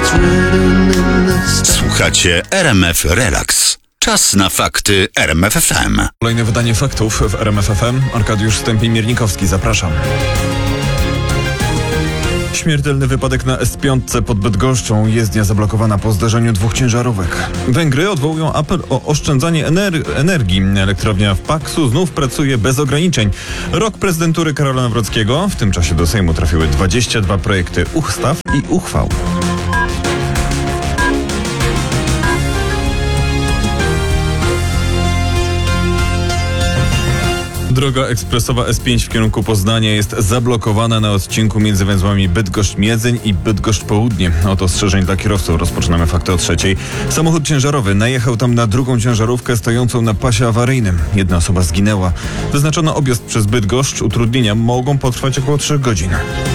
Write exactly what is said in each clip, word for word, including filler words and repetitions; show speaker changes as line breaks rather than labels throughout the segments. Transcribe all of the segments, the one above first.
Słuchacie R M F Relax. Czas na fakty R M F F M.
Kolejne wydanie faktów w R M F F M. Arkadiusz Stępień-Miernikowski, zapraszam. Śmiertelny wypadek na S pięć pod Bydgoszczą. Jezdnia zablokowana po zdarzeniu dwóch ciężarówek. Węgry odwołują apel o oszczędzanie ener- energii. Elektrownia w Paksu znów pracuje bez ograniczeń. Rok prezydentury Karola Nawrockiego. W tym czasie do Sejmu trafiły dwadzieścia dwa projekty ustaw i uchwał. Droga ekspresowa S pięć w kierunku Poznania jest zablokowana na odcinku między węzłami Bydgoszcz-Miedzeń i Bydgoszcz-Południe. Od ostrzeżeń dla kierowców rozpoczynamy fakty o trzeciej. Samochód ciężarowy najechał tam na drugą ciężarówkę stojącą na pasie awaryjnym. Jedna osoba zginęła. Wyznaczono objazd przez Bydgoszcz. Utrudnienia mogą potrwać około trzech godzin.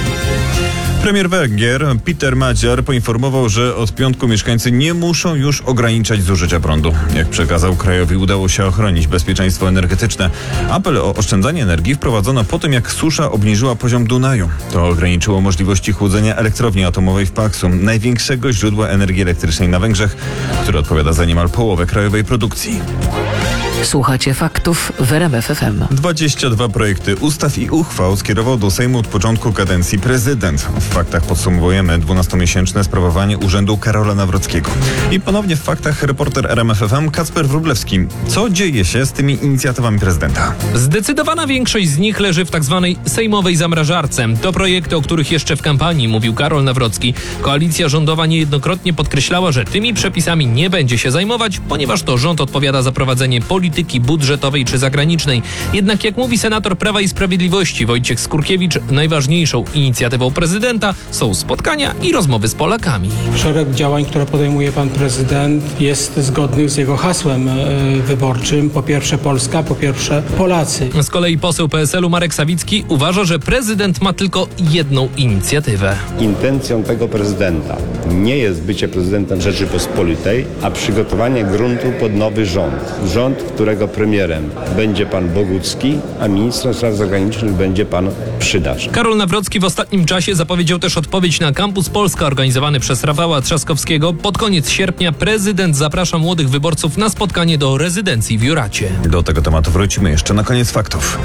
Premier Węgier Peter Magyar poinformował, że od piątku mieszkańcy nie muszą już ograniczać zużycia prądu. Jak przekazał krajowi, udało się ochronić bezpieczeństwo energetyczne. Apel o oszczędzanie energii wprowadzono po tym, jak susza obniżyła poziom Dunaju. To ograniczyło możliwości chłodzenia elektrowni atomowej w Paksu, największego źródła energii elektrycznej na Węgrzech, które odpowiada za niemal połowę krajowej produkcji.
Słuchacie faktów w R M F F M.
dwadzieścia dwa projekty ustaw i uchwał skierował do Sejmu od początku kadencji prezydent. W faktach podsumowujemy dwunastomiesięczne sprawowanie urzędu Karola Nawrockiego. I ponownie w faktach reporter R M F F M Kacper Wróblewski. Co dzieje się z tymi inicjatywami prezydenta?
Zdecydowana większość z nich leży w tak zwanej sejmowej zamrażarce. To projekty, o których jeszcze w kampanii mówił Karol Nawrocki. Koalicja rządowa niejednokrotnie podkreślała, że tymi przepisami nie będzie się zajmować, ponieważ to rząd odpowiada za prowadzenie polityki polityki budżetowej czy zagranicznej. Jednak jak mówi senator Prawa i Sprawiedliwości Wojciech Skurkiewicz, najważniejszą inicjatywą prezydenta są spotkania i rozmowy z Polakami.
Szereg działań, które podejmuje pan prezydent, jest zgodnych z jego hasłem yy, wyborczym. Po pierwsze Polska, po pierwsze Polacy.
Z kolei poseł P S L u Marek Sawicki uważa, że prezydent ma tylko jedną inicjatywę.
Intencją tego prezydenta nie jest bycie prezydentem Rzeczypospolitej, a przygotowanie gruntu pod nowy rząd. Rząd, którego premierem będzie pan Bogucki, a ministrem spraw zagranicznych będzie pan Przydasz.
Karol Nawrocki w ostatnim czasie zapowiedział też odpowiedź na Campus Polska organizowany przez Rafała Trzaskowskiego. Pod koniec sierpnia prezydent zaprasza młodych wyborców na spotkanie do rezydencji w Juracie.
Do tego tematu wrócimy jeszcze na koniec faktów.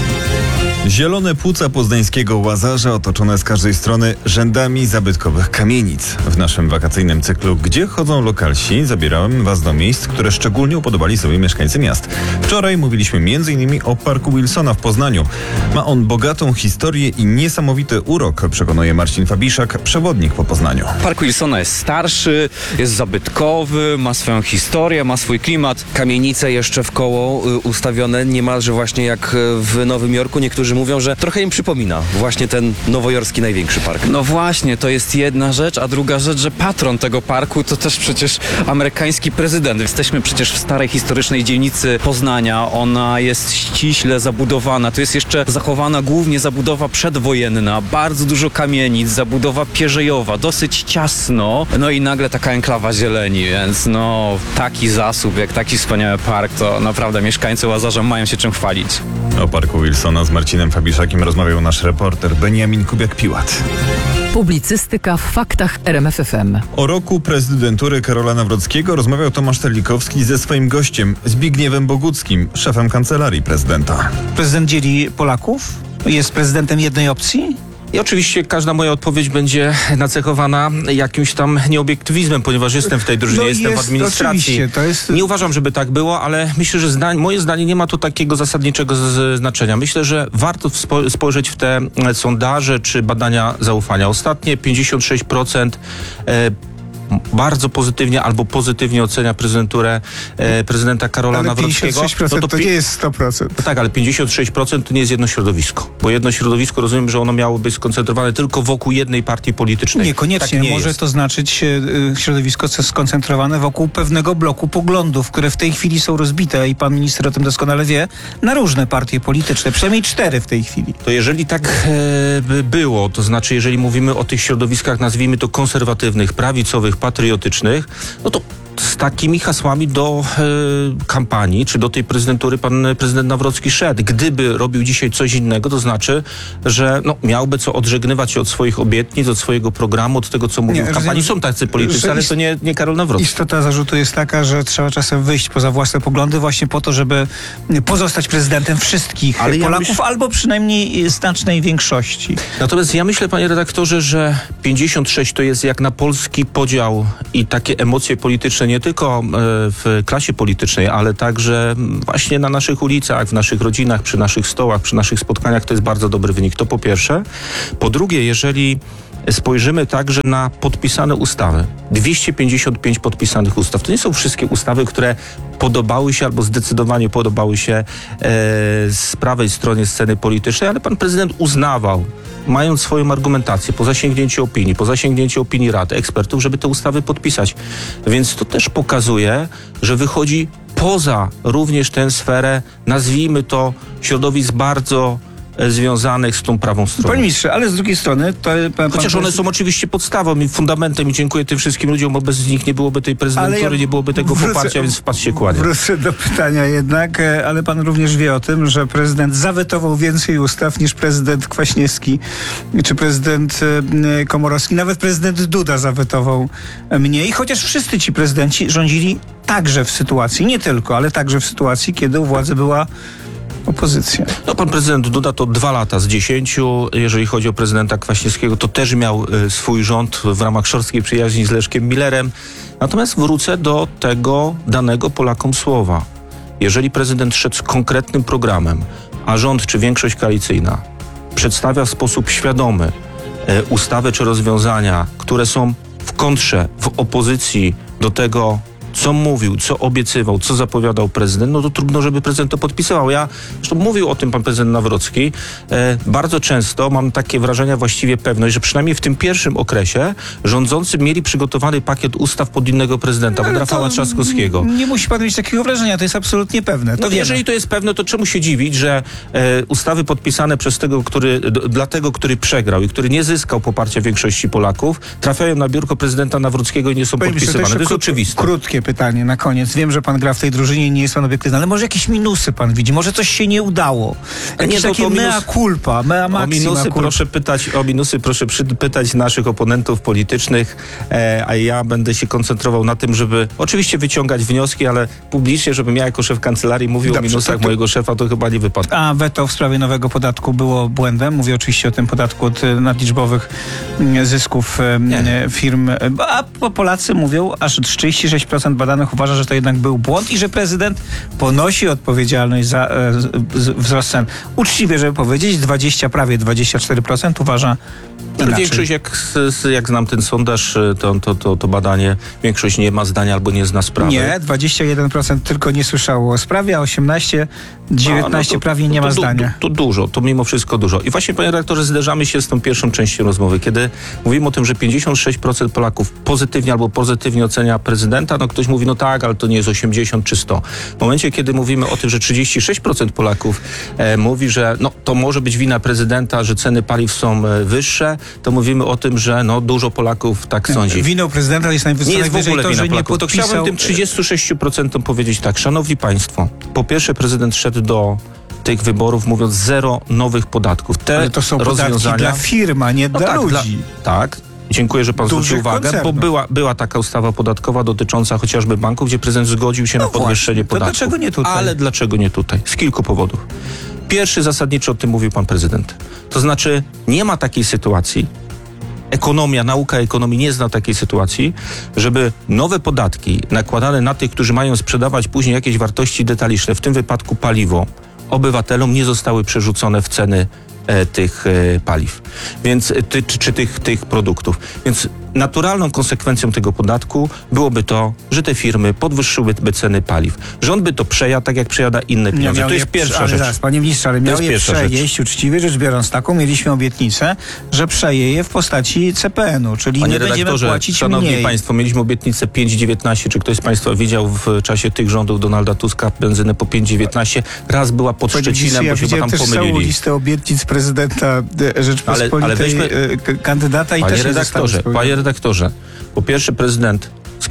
Zielone płuca poznańskiego Łazarza otoczone z każdej strony rzędami zabytkowych kamienic. W naszym wakacyjnym cyklu Gdzie chodzą lokalsi zabierałem was do miejsc, które szczególnie upodobali sobie mieszkańcy miast. Wczoraj mówiliśmy między innymi o Parku Wilsona w Poznaniu. Ma on bogatą historię i niesamowity urok, przekonuje Marcin Fabiszak, przewodnik po Poznaniu.
Park Wilsona jest starszy, jest zabytkowy, ma swoją historię, ma swój klimat. Kamienice jeszcze w koło y, ustawione niemalże właśnie jak w Nowym Jorku. Niektórzy mówią, że trochę im przypomina właśnie ten nowojorski największy park. No właśnie, to jest jedna rzecz, a druga rzecz, że patron tego parku to też przecież amerykański prezydent. Jesteśmy przecież w starej historycznej dzielnicy Poznania. Ona jest ściśle zabudowana. Tu jest jeszcze zachowana głównie zabudowa przedwojenna, bardzo dużo kamienic, zabudowa pierzejowa, dosyć ciasno. No i nagle taka enklawa zieleni, więc no taki zasób, jak taki wspaniały park, to naprawdę mieszkańcy Łazarza mają się czym chwalić.
O Parku Wilsona z Marcinem Fabiszakiem rozmawiał nasz reporter Beniamin Kubiak-Piłat.
Publicystyka w faktach R M F F M.
O roku prezydentury Karola Nawrockiego rozmawiał Tomasz Terlikowski ze swoim gościem Zbigniewem Boguckim, szefem kancelarii prezydenta.
Prezydent dzieli Polaków? Jest prezydentem jednej opcji?
I oczywiście każda moja odpowiedź będzie nacechowana jakimś tam nieobiektywizmem, ponieważ jestem w tej drużynie,
no
jestem
jest,
w administracji.
To jest...
Nie uważam, żeby tak było, ale myślę, że zda- moje zdanie nie ma tu takiego zasadniczego z- znaczenia. Myślę, że warto spo- spojrzeć w te sondaże czy badania zaufania. Ostatnie pięćdziesiąt sześć procent e, bardzo pozytywnie albo pozytywnie ocenia prezydenturę e, prezydenta Karola
ale
Nawrockiego.
pięćdziesiąt sześć procent
no to,
to nie jest sto procent.
No tak, ale pięćdziesiąt sześć procent to nie jest jedno środowisko. Bo jedno środowisko, rozumiem, że ono miało być skoncentrowane tylko wokół jednej partii politycznej.
Niekoniecznie.
Tak nie
Może
jest.
to znaczyć y, środowisko skoncentrowane wokół pewnego bloku poglądów, które w tej chwili są rozbite i pan minister o tym doskonale wie, na różne partie polityczne. Przynajmniej cztery w tej chwili.
To jeżeli tak e, by było, to znaczy jeżeli mówimy o tych środowiskach, nazwijmy to konserwatywnych, prawicowych, patriotycznych, no to z takimi hasłami do e, kampanii, czy do tej prezydentury pan prezydent Nawrocki szedł. Gdyby robił dzisiaj coś innego, to znaczy, że no, miałby co odżegnywać się od swoich obietnic, od swojego programu, od tego, co mówił
Nie,
w kampanii. Są tacy politycy, ale to nie, nie Karol Nawrocki.
Istota zarzutu jest taka, że trzeba czasem wyjść poza własne poglądy właśnie po to, żeby pozostać prezydentem wszystkich
Ale ja
Polaków,
myśl-
albo przynajmniej znacznej większości.
Natomiast ja myślę, panie redaktorze, że pięćdziesiąt sześć to jest jak na polski podział i takie emocje polityczne nie tylko e, w klasie politycznej, ale także właśnie na naszych ulicach, w naszych rodzinach, przy naszych stołach, przy naszych spotkaniach. To jest bardzo dobry wynik. To po pierwsze. Po drugie, jeżeli spojrzymy także na podpisane ustawy. dwieście pięćdziesiąt pięć podpisanych ustaw. To nie są wszystkie ustawy, które podobały się albo zdecydowanie podobały się e, z prawej stronie sceny politycznej, ale pan prezydent uznawał, mając swoją argumentację, po zasięgnięciu opinii, po zasięgnięciu opinii rad, ekspertów, żeby te ustawy podpisać. Więc to też pokazuje, że wychodzi poza również tę sferę, nazwijmy to, środowisk bardzo związanych z tą prawą stroną.
Panie ministrze, ale z drugiej strony to pan,
Chociaż
pan
one są oczywiście podstawą i fundamentem i dziękuję tym wszystkim ludziom, bo bez nich nie byłoby tej prezydentury,
ja
nie byłoby tego
wrócę-
poparcia, więc wpadł się kłania.
Wrócę do pytania jednak, e, ale pan również wie o tym, że prezydent zawetował więcej ustaw niż prezydent Kwaśniewski czy prezydent e, Komorowski. Nawet prezydent Duda zawetował mniej, chociaż wszyscy ci prezydenci rządzili także w sytuacji, nie tylko, ale także w sytuacji, kiedy u władzy była opozycja.
No pan prezydent Duda to dwa lata z dziesięciu. Jeżeli chodzi o prezydenta Kwaśniewskiego, to też miał y, swój rząd w ramach szorstkiej przyjaźni z Leszkiem Millerem. Natomiast wrócę do tego danego Polakom słowa. Jeżeli prezydent szedł z konkretnym programem, a rząd czy większość koalicyjna przedstawia w sposób świadomy y, ustawy czy rozwiązania, które są w kontrze, w opozycji do tego, co mówił, co obiecywał, co zapowiadał prezydent, no to trudno, żeby prezydent to podpisywał. Ja, zresztą mówił o tym pan prezydent Nawrocki, e, bardzo często mam takie wrażenie, właściwie pewność, że przynajmniej w tym pierwszym okresie rządzący mieli przygotowany pakiet ustaw pod innego prezydenta, pod Rafała Trzaskowskiego.
Nie musi pan mieć takiego wrażenia, to jest absolutnie pewne. To
No,
wiemy.
jeżeli to jest pewne, to czemu się dziwić, że e, ustawy podpisane przez tego, który, d, dla tego, który przegrał i który nie zyskał poparcia większości Polaków, trafiają na biurko prezydenta Nawrockiego i nie są
Panie ministrze,
podpisywane. To jest
jeszcze
oczywiste.
Krótkie pytanie na koniec. Wiem, że pan gra w tej drużynie i nie jest pan obiektywny, ale może jakieś minusy pan widzi? Może coś się nie udało? Jakieś
Nie, to-
takie
to minus-
mea culpa, mea
O
maxima
minusy,
culpa.
proszę pytać, o minusy proszę przy, pytać naszych oponentów politycznych, e, a ja będę się koncentrował na tym, żeby oczywiście wyciągać wnioski, ale publicznie, żebym ja jako szef kancelarii mówił
Dobrze,
o minusach
to- to-
mojego szefa, to chyba nie wypada.
A weto w sprawie nowego podatku było błędem. Mówię oczywiście o tym podatku od e, nadliczbowych mm, zysków e,
Nie.
e, firm. E, A po- Polacy mówią, aż trzydzieści sześć procent badanych uważa, że to jednak był błąd i że prezydent ponosi odpowiedzialność za e, z, z, wzrost cen. Uczciwie, żeby powiedzieć, dwadzieścia, prawie dwadzieścia cztery procent uważa inaczej.
Większość, jak, s- jak znam ten sondaż, to, to, to, to badanie, większość nie ma zdania albo nie zna sprawy.
Nie, dwadzieścia jeden procent tylko nie słyszało o sprawie, a osiemnaście, dziewiętnaście
A, no to-
prawie nie
to,
ma
to,
zdania.
To, to dużo, to mimo wszystko dużo. I właśnie, panie redaktorze, zderzamy się z tą pierwszą częścią rozmowy, kiedy mówimy o tym, że pięćdziesiąt sześć procent Polaków pozytywnie albo pozytywnie ocenia prezydenta, no ktoś mówi, no tak, ale to nie jest osiemdziesiąt czy sto. W momencie, kiedy mówimy o tym, że trzydzieści sześć procent Polaków e, mówi, że no to może być wina prezydenta, że ceny paliw są e, wyższe, to mówimy o tym, że no dużo Polaków tak sądzi.
Winą prezydenta jest najwyżej
Nie jest w ogóle
to,
wina
że nie
Polaków. To
podpisał...
chciałbym tym trzydziestu sześciu procentom powiedzieć tak, szanowni państwo, po pierwsze prezydent szedł do tych wyborów mówiąc zero nowych podatków. Te
Ale to są podatki
rozwiązania
dla firm, a nie
no
dla
tak,
ludzi.
tak. Dziękuję, że pan
Dużych
zwrócił uwagę,
koncernów.
bo była, była taka ustawa podatkowa dotycząca chociażby banków, gdzie prezydent zgodził się
No
na podwyższenie
właśnie, to
podatków.
dlaczego nie tutaj?
Ale dlaczego nie tutaj? Z kilku powodów. Pierwszy zasadniczy, o tym mówił pan prezydent. To znaczy nie ma takiej sytuacji, ekonomia, nauka ekonomii nie zna takiej sytuacji, żeby nowe podatki nakładane na tych, którzy mają sprzedawać później jakieś wartości detaliczne, w tym wypadku paliwo, obywatelom nie zostały przerzucone w ceny e, tych e, paliw, więc e, ty, czy, czy tych, tych produktów. Więc naturalną konsekwencją tego podatku byłoby to, że te firmy podwyższyłyby ceny paliw. Rząd by to przejadł, tak jak przejada inne pieniądze.
miał
To
je
jest pierwsza
ale
rzecz.
Zaraz, panie ministrze, ale
To
miał
jest
je
pierwsza rzecz.
przejeść, uczciwie rzecz biorąc taką, mieliśmy obietnicę, że przeje je w postaci C P N u, czyli
Panie
nie będziemy
redaktorze,
płacić
szanowni
mniej.
państwo, mieliśmy obietnicę pięć dziewiętnaście. Czy ktoś z państwa widział w czasie tych rządów Donalda Tuska benzynę po pięć dziewiętnaście? Raz była pod
Panie ministrze,
Szczecinem,
ja
bo się chyba
widziałem
tam
też całą
pomylili.
listę obietnic prezydenta e, Rzeczpospolitej,
Ale- ale weźmy-
e, k- kandydata i
Panie
też nie zostały
redaktorze,
spełnione.
panie redaktorze, po pierwsze prezydent z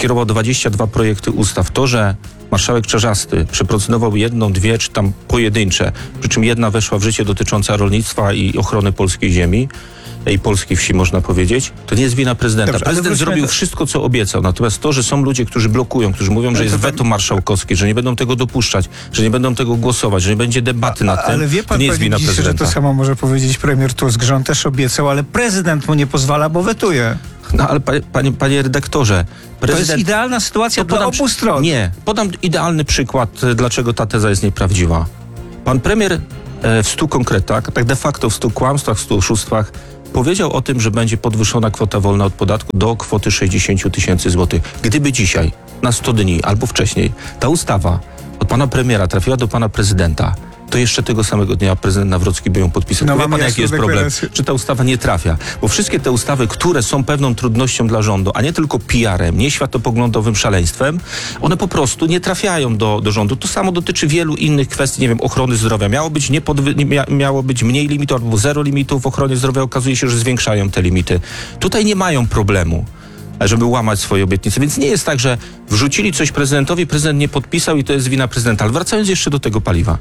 skierował dwadzieścia dwa projekty ustaw. To, że marszałek Czarzasty przeprocedował jedną, dwie czy tam pojedyncze, przy czym jedna weszła w życie dotycząca rolnictwa i ochrony polskiej ziemi i polskiej wsi, można powiedzieć, to nie jest wina prezydenta.
Dobrze, ale
Prezydent
wróćmy
zrobił
do-
wszystko, co obiecał. Natomiast to, że są ludzie, którzy blokują, którzy mówią, że jest
to tam-
weto marszałkowskie, że nie będą tego dopuszczać, że nie będą tego głosować, że nie będzie debaty nad tym,
Ale wie pan,
to nie jest
panie
wina
ministrze, że
prezydenta.
to samo może powiedzieć premier Tusk, że on też obiecał, ale prezydent mu nie pozwala, bo wetuje.
No ale panie, panie, panie redaktorze,
To jest
prezydent...
idealna sytuacja
To
dla
podam
obu
przy-
stron.
Nie, podam idealny przykład, e, dlaczego ta teza jest nieprawdziwa. Pan premier e, w stu konkretach, tak de facto w stu kłamstwach, w stu oszustwach, powiedział o tym, że będzie podwyższona kwota wolna od podatku do kwoty sześćdziesiąt tysięcy złotych. Gdyby dzisiaj, na sto dni albo wcześniej, ta ustawa od pana premiera trafiła do pana prezydenta, to jeszcze tego samego dnia prezydent Nawrocki by ją podpisał.
No,
Wie
mamy
pan, jaki
jasną
jest problem?
deklarację.
Czy ta ustawa nie trafia? Bo wszystkie te ustawy, które są pewną trudnością dla rządu, a nie tylko P R em, nie światopoglądowym szaleństwem, one po prostu nie trafiają do, do rządu. To samo dotyczy wielu innych kwestii, nie wiem, ochrony zdrowia. Miało być, nie podwy, nie mia, miało być mniej limitów albo zero limitów w ochronie zdrowia. Okazuje się, że zwiększają te limity. Tutaj nie mają problemu, żeby łamać swoje obietnice. Więc nie jest tak, że wrzucili coś prezydentowi, prezydent nie podpisał i to jest wina prezydenta. Ale wracając jeszcze do tego paliwa.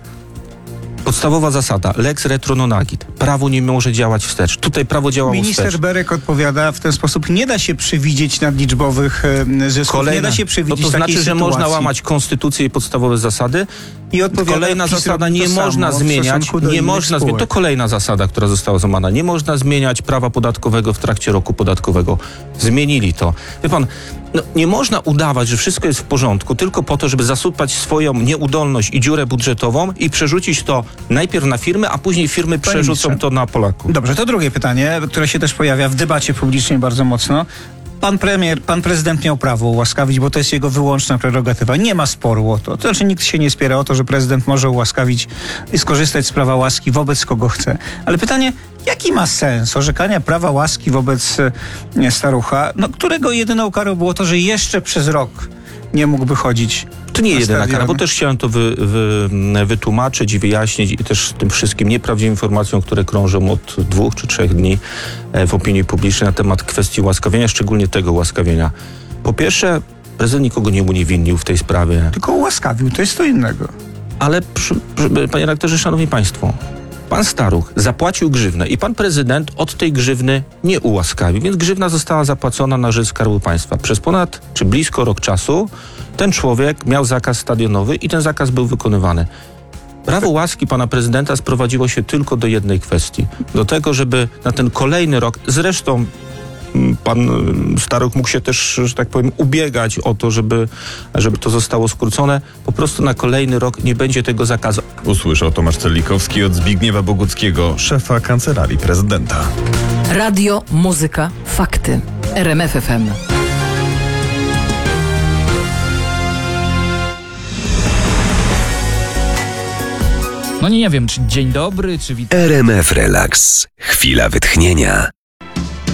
Podstawowa zasada, lex retro non agit. Prawo nie może działać wstecz. Tutaj prawo działało
Minister
wstecz.
Berek odpowiada w ten sposób, nie da się przewidzieć nadliczbowych e, zysków, nie da się
no
przewidzieć
to
takiej
znaczy, że
sytuacji.
można łamać konstytucję i podstawowe zasady.
I odpowiada,
Kolejna
PiS
zasada,
robi to
nie
samo
można
w
zmieniać,
stosunku do
nie
innych
można zmieniać. To
spółek.
kolejna zasada, która została złamana. Nie można zmieniać prawa podatkowego w trakcie roku podatkowego. Zmienili to. Wie pan, no, nie można udawać, że wszystko jest w porządku tylko po to, żeby zasupać swoją nieudolność i dziurę budżetową i przerzucić to najpierw na firmy, a później firmy
Panie
przerzucą
ministrze.
to na Polaków.
Dobrze, to drugie pytanie, które się też pojawia w debacie publicznej bardzo mocno. Pan premier, pan prezydent miał prawo ułaskawić, bo to jest jego wyłączna prerogatywa. Nie ma sporu o to. To znaczy nikt się nie spiera o to, że prezydent może ułaskawić i skorzystać z prawa łaski wobec kogo chce. Ale pytanie, jaki ma sens orzekania prawa łaski wobec e, starucha, no, którego jedyną karą było to, że jeszcze przez rok nie mógłby chodzić.
To nie
na
jedyna
stadiony.
kara, bo też chciałem to wy, wy, wytłumaczyć i wyjaśnić i też tym wszystkim nieprawdziwym informacjom, które krążą od dwóch czy trzech dni e, w opinii publicznej na temat kwestii łaskawienia, szczególnie tego łaskawienia. Po pierwsze, prezydent nikogo nie uniewinnił w tej sprawie,
Tylko ułaskawił, to jest to innego.
ale przy, przy, panie redaktorze, szanowni państwo, pan Staruch zapłacił grzywnę i pan prezydent od tej grzywny nie ułaskawił, więc grzywna została zapłacona na rzecz Skarbu Państwa. Przez ponad czy blisko rok czasu ten człowiek miał zakaz stadionowy i ten zakaz był wykonywany. Prawo łaski pana prezydenta sprowadziło się tylko do jednej kwestii. Do tego, żeby na ten kolejny rok, zresztą mm, pan mm, Staruch mógł się też, że tak powiem, ubiegać o to, żeby, żeby to zostało skrócone. Po prostu na kolejny rok nie będzie tego zakazu.
Usłyszał Tomasz Celikowski od Zbigniewa Boguckiego, szefa Kancelarii Prezydenta.
Radio, muzyka, fakty. R M F F M.
No nie, nie wiem, czy dzień dobry, czy witam.
R M F Relax. Chwila wytchnienia.